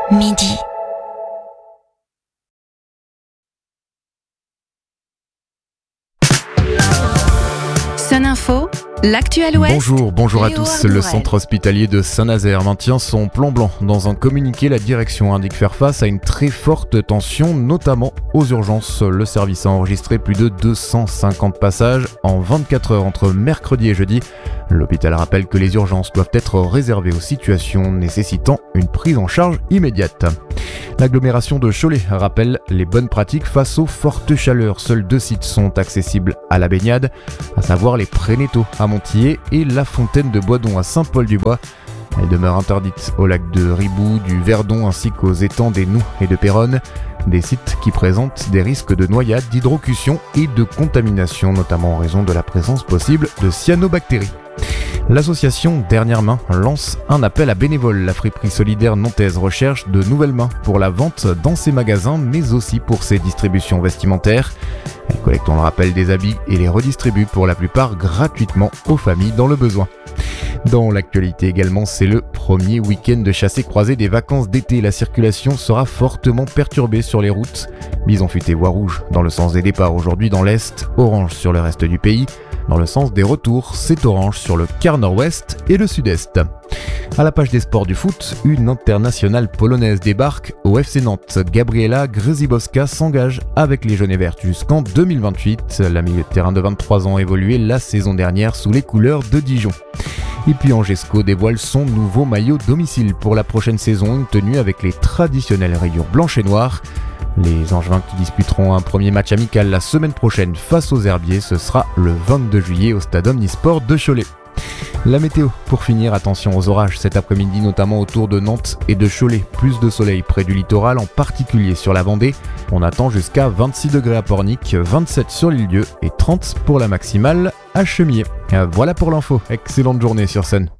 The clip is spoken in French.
midi. Sun Info, l'actu Alouette. Bonjour à tous. Le centre hospitalier de Saint-Nazaire maintient son plan blanc. Dans un communiqué, la direction indique faire face à une très forte tension, notamment aux urgences. Le service a enregistré plus de 250 passages en 24 heures entre mercredi et jeudi. L'hôpital rappelle que les urgences doivent être réservées aux situations nécessitant une prise en charge immédiate. L'agglomération de Cholet rappelle les bonnes pratiques face aux fortes chaleurs. Seuls 2 sites sont accessibles à la baignade, à savoir les Prénétaux à Montillet et la fontaine de Boisdon à Saint-Paul-du-Bois. Elle demeure interdite au lac de Ribou, du Verdon ainsi qu'aux étangs des Noux et de Péronne. Des sites qui présentent des risques de noyade, d'hydrocution et de contamination, notamment en raison de la présence possible de cyanobactéries. L'association Dernière Main lance un appel à bénévoles. La friperie solidaire nantaise recherche de nouvelles mains pour la vente dans ses magasins, mais aussi pour ses distributions vestimentaires. Elle collecte, on le rappelle, des habits et les redistribue pour la plupart gratuitement aux familles dans le besoin. Dans l'actualité également, c'est le premier week-end de chassé-croisé des vacances d'été. La circulation sera fortement perturbée sur les routes. Bison futé voie rouge dans le sens des départs aujourd'hui dans l'Est, orange sur le reste du pays. Dans le sens des retours, c'est orange sur le quart nord-ouest et le sud-est. À la page des sports du foot, une internationale polonaise débarque au FC Nantes. Gabriela Grzybowska s'engage avec les jaunes et verts jusqu'en 2028. La milieu de terrain de 23 ans a évolué la saison dernière sous les couleurs de Dijon. Et puis Angesco dévoile son nouveau maillot domicile pour la prochaine saison, une tenue avec les traditionnelles rayures blanches et noires. Les Angevins qui disputeront un premier match amical la semaine prochaine face aux Herbiers, ce sera le 22 juillet au stade Omnisport de Cholet. La météo, pour finir, attention aux orages cet après-midi, notamment autour de Nantes et de Cholet. Plus de soleil près du littoral, en particulier sur la Vendée. On attend jusqu'à 26 degrés à Pornic, 27 sur l'Île-Dieu et 30 pour la maximale à Chemillé. Voilà pour l'info, excellente journée sur Sun.